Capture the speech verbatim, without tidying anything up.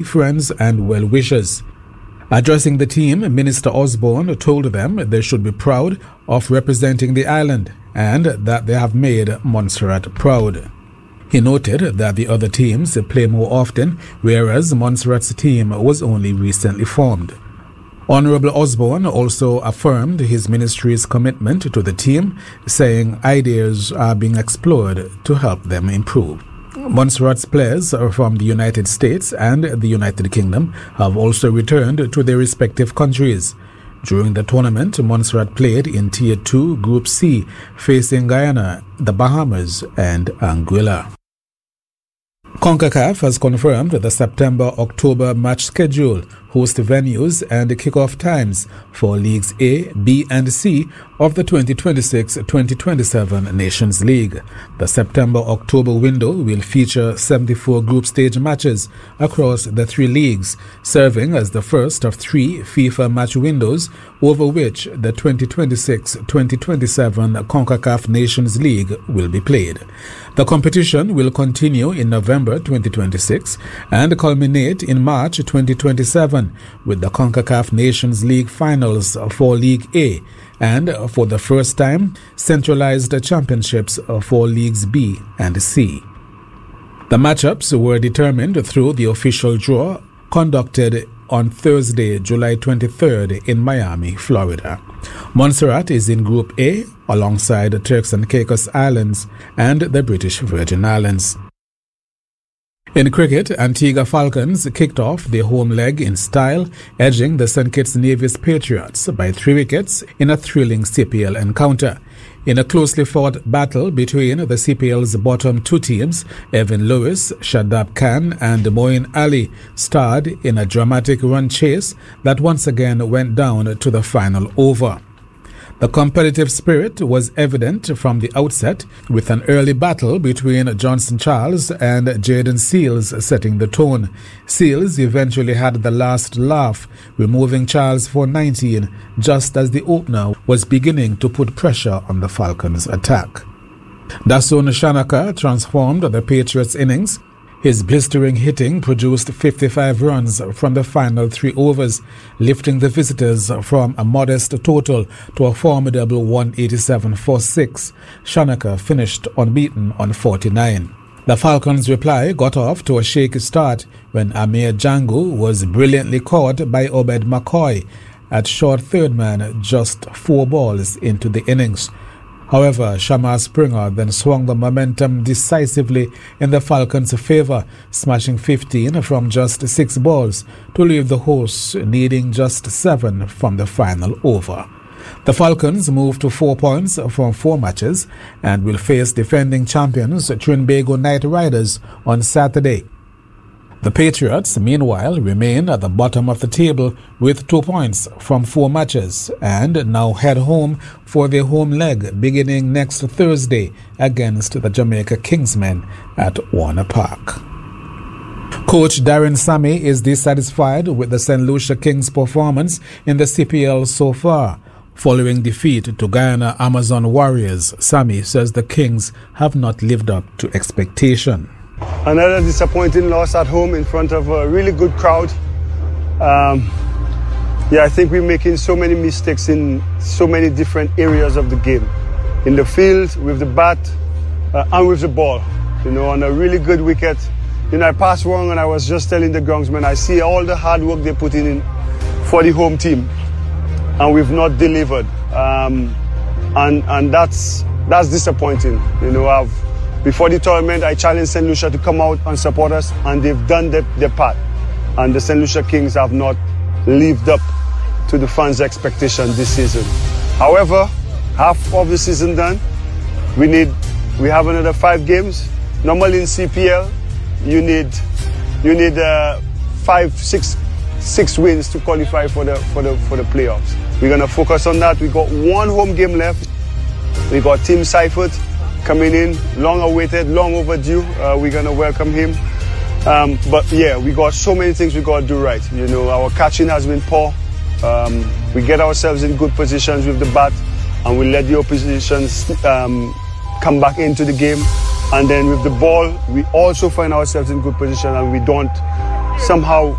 friends and well-wishers. Addressing the team, Minister Osborne told them they should be proud of representing the island and that they have made Montserrat proud. He noted that the other teams play more often, whereas Montserrat's team was only recently formed. Honorable Osborne also affirmed his ministry's commitment to the team, saying ideas are being explored to help them improve. Montserrat's players from the United States and the United Kingdom have also returned to their respective countries. During the tournament, Montserrat played in Tier two Group C, facing Guyana, the Bahamas, and Anguilla. CONCACAF has confirmed the September-October match schedule, host venues and kickoff times for Leagues A, B and C of the twenty twenty-six twenty twenty-seven Nations League. The September-October window will feature seventy-four group stage matches across the three leagues, serving as the first of three FIFA match windows over which the twenty twenty-six twenty twenty-seven CONCACAF Nations League will be played. The competition will continue in November twenty twenty-six and culminate in March twenty twenty-seven with the CONCACAF Nations League finals for League A and, for the first time, centralized championships for Leagues B and C. The matchups were determined through the official draw conducted on Thursday, July twenty-third in Miami, Florida. Montserrat is in Group A alongside Turks and Caicos Islands and the British Virgin Islands. In cricket, Antigua Falcons kicked off their home leg in style, edging the Saint Kitts Nevis Patriots by three wickets in a thrilling C P L encounter. In a closely fought battle between the C P L's bottom two teams, Evan Lewis, Shadab Khan and Moeen Ali starred in a dramatic run chase that once again went down to the final over. The competitive spirit was evident from the outset, with an early battle between Johnson Charles and Jaden Seals setting the tone. Seals eventually had the last laugh, removing Charles for nineteen, just as the opener was beginning to put pressure on the Falcons' attack. Dasun Shanaka transformed the Patriots' innings. His blistering hitting produced fifty-five runs from the final three overs, lifting the visitors from a modest total to a formidable one eighty-seven for six. Shanaka finished unbeaten on forty-nine. The Falcons' reply got off to a shaky start when Amir Django was brilliantly caught by Obed McCoy at short third man just four balls into the innings. However, Shamar Springer then swung the momentum decisively in the Falcons' favor, smashing fifteen from just six balls to leave the hosts needing just seven from the final over. The Falcons moved to four points from four matches and will face defending champions Trinbago Knight Riders on Saturday. The Patriots, meanwhile, remain at the bottom of the table with two points from four matches and now head home for their home leg beginning next Thursday against the Jamaica Kingsmen at Warner Park. Coach Darren Sammy is dissatisfied with the Saint Lucia Kings' performance in the C P L so far. Following defeat to Guyana Amazon Warriors, Sammy says the Kings have not lived up to expectation. Another disappointing loss at home in front of a really good crowd. Um, yeah, I think we're making so many mistakes in so many different areas of the game. In the field, with the bat, uh, and with the ball. You know, on a really good wicket. You know, I passed wrong and I was just telling the groundsman, I see all the hard work they put in for the home team. And we've not delivered. Um, and and that's that's disappointing. You know, I've Before the tournament, I challenged Saint Lucia to come out and support us, and they've done their, their part. And the Saint Lucia Kings have not lived up to the fans' expectation this season. However, half of the season done, we need, we have another five games. Normally in C P L, you need, you need uh, five, six, six wins to qualify for the for the for the playoffs. We're gonna focus on that. We got one home game left. We got Tim Seifert coming in, long awaited, long overdue. Uh, we're going to welcome him. Um, but yeah, we got so many things we got to do right. You know, our catching has been poor. Um, we get ourselves in good positions with the bat and we let the oppositions um, come back into the game. And then with the ball, we also find ourselves in good position and we don't somehow